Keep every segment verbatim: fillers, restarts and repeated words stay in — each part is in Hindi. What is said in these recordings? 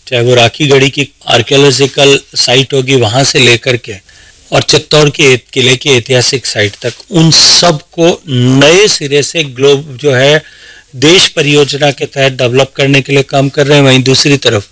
चाहे वो राखी गढ़ी की आर्कियोलॉजिकल साइट होगी वहां से लेकर के और चित्तौड़ के किले की ऐतिहासिक साइट तक, उन सब को नए सिरे से ग्लोब जो है देश परियोजना के तहत डेवलप करने के लिए काम कर रहे हैं। वहीं दूसरी तरफ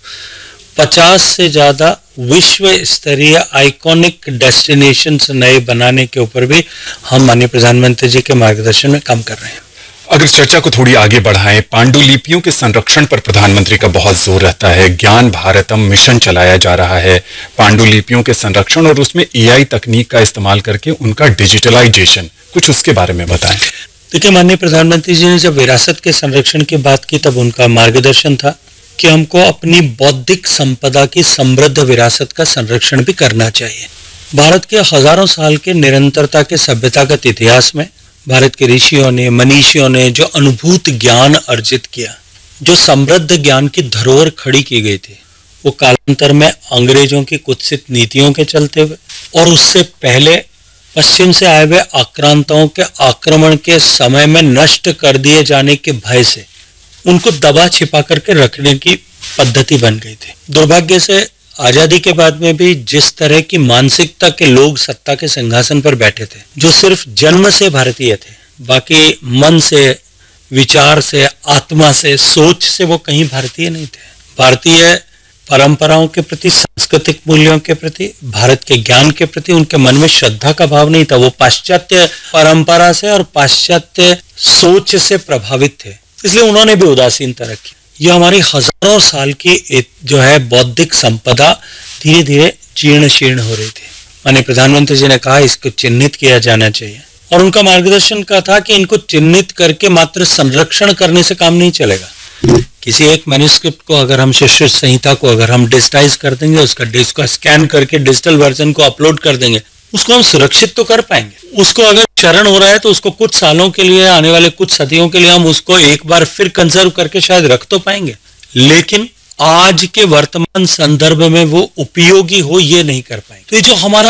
पचास से ज्यादा विश्व स्तरीय आइकॉनिक डेस्टिनेशंस नए बनाने के ऊपर भी हम माननीय प्रधानमंत्री जी के मार्गदर्शन में काम कर रहे हैं। अगर चर्चा को थोड़ी आगे बढ़ाएं, पांडुलिपियों के संरक्षण पर प्रधानमंत्री का बहुत जोर रहता है। ज्ञान भारतम मिशन चलाया जा रहा है पांडुलिपियों के संरक्षण और उसमें एआई तकनीक का इस्तेमाल करके उनका डिजिटलाइजेशन, कुछ उसके बारे में बताएं। देखिए, माननीय प्रधानमंत्री जी ने जब विरासत के संरक्षण की बात की तब उनका मार्गदर्शन था कि हमको अपनी बौद्धिक संपदा की समृद्ध विरासत का संरक्षण भी करना चाहिए। भारत के हजारों साल के निरंतरता के सभ्यतागत इतिहास में भारत के ऋषियों ने, मनीषियों ने जो अनुभूत ज्ञान अर्जित किया, जो समृद्ध ज्ञान की धरोहर खड़ी की गई थी, वो कालांतर में अंग्रेजों की कुत्सित नीतियों के चलते हुए और उससे पहले पश्चिम से आए हुए आक्रांताओं के आक्रमण के समय में नष्ट कर दिए जाने के भय से उनको दबा छिपा करके रखने की पद्धति बन गई थी। दुर्भाग्य से आजादी के बाद में भी जिस तरह की मानसिकता के लोग सत्ता के सिंहासन पर बैठे थे, जो सिर्फ जन्म से भारतीय थे, बाकी मन से, विचार से, आत्मा से, सोच से वो कहीं भारतीय नहीं थे। भारतीय परंपराओं के प्रति, सांस्कृतिक मूल्यों के प्रति, भारत के ज्ञान के प्रति उनके मन में श्रद्धा का भाव नहीं था। वो पाश्चात्य परंपरा से और पाश्चात्य सोच से प्रभावित थे, इसलिए उन्होंने भी उदासीनता रखी। यह हमारी हजारों साल की जो है बौद्धिक संपदा धीरे धीरे जीर्ण शीर्ण हो रही थी। माननीय प्रधानमंत्री जी ने कहा इसको चिन्हित किया जाना चाहिए और उनका मार्गदर्शन का था कि इनको चिन्हित करके मात्र संरक्षण करने से काम नहीं चलेगा। किसी एक मैन्युस्क्रिप्ट को अगर हम शिष्य संहिता को अगर हम डिजिटाइज कर देंगे, उसका उसका स्कैन करके डिजिटल वर्जन को अपलोड कर देंगे, उसको हम सुरक्षित तो कर पाएंगे। उसको अगर क्षरण हो रहा है तो उसको कुछ सालों के लिए, आने वाले कुछ सदियों के लिए हम उसको एक बार फिर कंजर्व करके शायद रख तो पाएंगे, लेकिन आज के वर्तमान संदर्भ में वो उपयोगी हो ये नहीं कर पाएंगे। तो ये जो हमारा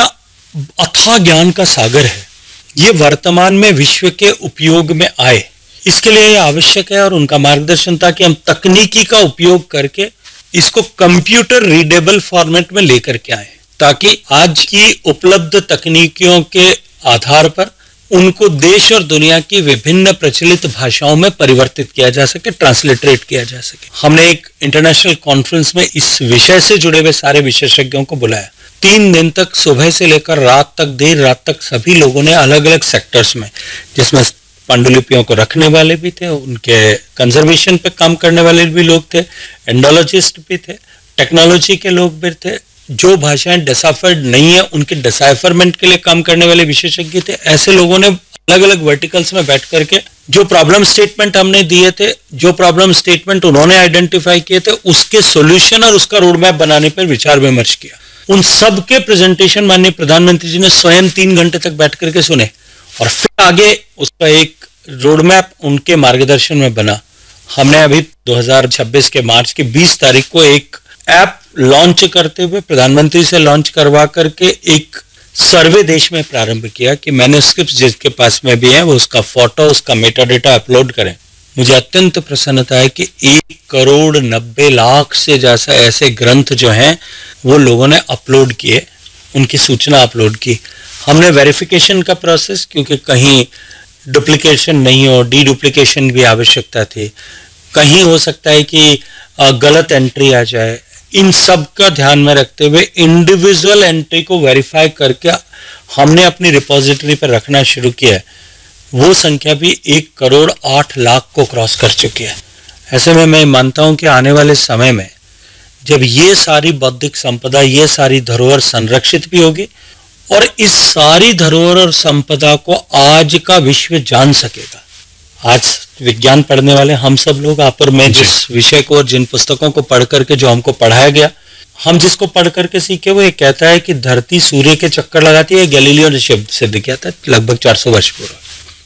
अथाह ज्ञान का सागर है, ये वर्तमान में विश्व के उपयोग में आए, इसके लिए ये आवश्यक है। और उनका मार्गदर्शन था कि हम तकनीकी का उपयोग करके इसको कंप्यूटर रीडेबल फॉर्मेट में लेकर के आए, ताकि आज की उपलब्ध तकनीकियों के आधार पर उनको देश और दुनिया की विभिन्न प्रचलित भाषाओं में परिवर्तित किया जा सके, ट्रांसलिटरेट किया जा सके। हमने एक इंटरनेशनल कॉन्फ्रेंस में इस विषय से जुड़े हुए सारे विशेषज्ञों को बुलाया। तीन दिन तक सुबह से लेकर रात तक, देर रात तक सभी लोगों ने अलग अलग सेक्टर्स में, जिसमें पांडुलिपियों को रखने वाले भी थे, उनके कंजर्वेशन पे काम करने वाले भी लोग थे, एंडोलॉजिस्ट भी थे, टेक्नोलॉजी के लोग भी थे, जो भाषाएं डिसाइफर्ड नहीं है उनके डिसाइफरमेंट के लिए काम करने वाले विशेषज्ञ थे। ऐसे लोगों ने अलग अलग वर्टिकल्स में बैठ करके जो प्रॉब्लम स्टेटमेंट हमने दिए थे, जो प्रॉब्लम स्टेटमेंट उन्होंने आइडेंटिफाई किए थे, उसके सॉल्यूशन और उसका रोड मैप बनाने पर विचार विमर्श किया। उन सब के प्रेजेंटेशन माननीय प्रधानमंत्री जी ने स्वयं तीन घंटे तक बैठ करके सुने और फिर आगे उसका एक रोड मैप उनके मार्गदर्शन में बना। हमने अभी दो हज़ार छब्बीस के मार्च की बीस तारीख को एक ऐप लॉन्च करते हुए प्रधानमंत्री से लॉन्च करवा करके एक सर्वे देश में प्रारंभ किया कि मैन्युस्क्रिप्ट जिसके पास में भी है वो उसका फोटो, उसका मेटा डेटा अपलोड करें। मुझे अत्यंत प्रसन्नता है कि एक करोड़ नब्बे लाख से जैसा ऐसे ग्रंथ जो हैं वो लोगों ने अपलोड किए, उनकी सूचना अपलोड की। हमने वेरिफिकेशन का प्रोसेस, क्योंकि कहीं डुप्लीकेशन नहीं हो, डी डुप्लीकेशन भी आवश्यकता थी, कहीं हो सकता है कि गलत एंट्री आ जाए, इन सब का ध्यान में रखते हुए इंडिविजुअल एंट्री को वेरीफाई करके हमने अपनी रिपोजिटरी पर रखना शुरू किया है। वो संख्या भी एक करोड़ आठ लाख को क्रॉस कर चुकी है। ऐसे में मैं मानता हूं कि आने वाले समय में जब ये सारी बौद्धिक संपदा, ये सारी धरोहर संरक्षित भी होगी और इस सारी धरोहर और संपदा को आज का विश्व जान सकेगा। आज विज्ञान पढ़ने वाले हम सब लोग, आप और मैं, जिस विषय को और जिन पुस्तकों को पढ़ करके जो हमको पढ़ाया गया, हम जिसको पढ़ करके सीखे, वो ये कहता है कि धरती सूर्य के चक्कर लगाती है। गैलीलियो ने शब्द सिद्ध किया था लगभग चार सौ वर्ष पूर्व।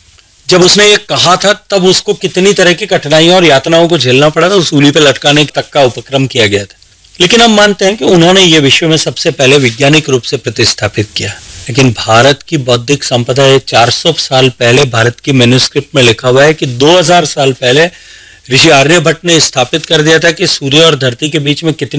जब उसने ये कहा था तब उसको कितनी तरह की कठिनाइयों और यातनाओं को झेलना पड़ा था, सूली पे लटकाने तक का उपक्रम किया गया था। लेकिन हम मानते हैं कि उन्होंने ये विश्व में सबसे पहले वैज्ञानिक रूप से प्रतिस्थापित किया। लेकिन भारत की बौद्धिक संपदा है, चार सौ साल पहले भारत की मैन्युस्क्रिप्ट में लिखा हुआ है कि दो हज़ार साल पहले ऋषि आर्यभट्ट ने स्थापित कर दिया था कि सूर्य और धरती के बीच में कितनी